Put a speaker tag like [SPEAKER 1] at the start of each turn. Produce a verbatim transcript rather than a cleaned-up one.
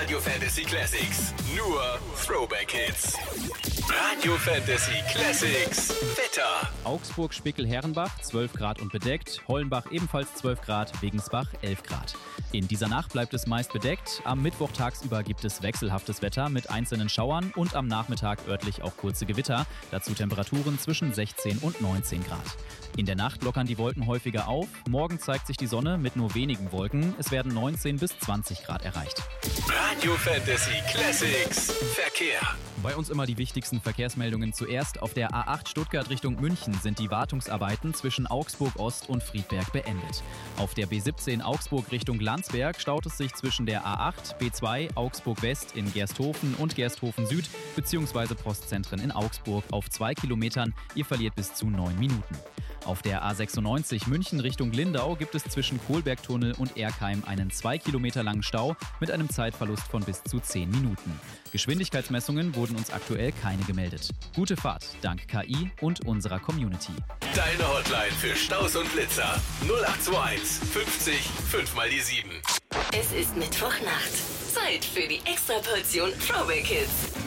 [SPEAKER 1] Radio Fantasy Classics. Nur Throwback-Hits. Radio Fantasy Classics. Wetter.
[SPEAKER 2] Augsburg, Spickel, Herrenbach zwölf Grad und bedeckt. Hollenbach ebenfalls zwölf Grad, Regensbach elf Grad. In dieser Nacht bleibt es meist bedeckt. Am Mittwoch tagsüber gibt es wechselhaftes Wetter mit einzelnen Schauern und am Nachmittag örtlich auch kurze Gewitter. Dazu Temperaturen zwischen sechzehn und neunzehn Grad. In der Nacht lockern die Wolken häufiger auf. Morgen zeigt sich die Sonne mit nur wenigen Wolken. Es werden neunzehn bis zwanzig Grad erreicht.
[SPEAKER 1] Radio Fantasy Classics. Verkehr.
[SPEAKER 2] Bei uns immer die wichtigsten Verkehrsmeldungen zuerst. Auf der A acht Stuttgart Richtung München sind die Wartungsarbeiten zwischen Augsburg Ost und Friedberg beendet. Auf der B siebzehn Augsburg Richtung Landsberg staut es sich zwischen der A acht, B zwei, Augsburg West in Gersthofen und Gersthofen Süd bzw. Postzentren in Augsburg auf zwei Kilometern. Ihr verliert bis zu neun Minuten. Auf der A sechsundneunzig München Richtung Lindau gibt es zwischen Kohlbergtunnel und Erkheim einen zwei Kilometer langen Stau mit einem Zeitverlust von bis zu zehn Minuten. Geschwindigkeitsmessungen wurden uns aktuell keine gemeldet. Gute Fahrt dank K I und unserer Community.
[SPEAKER 1] Deine Hotline für Staus und Blitzer. null acht zwei eins fünfzig fünf mal die sieben.
[SPEAKER 3] Es ist Mittwochnacht. Zeit für die Extraportion Throwback Hits.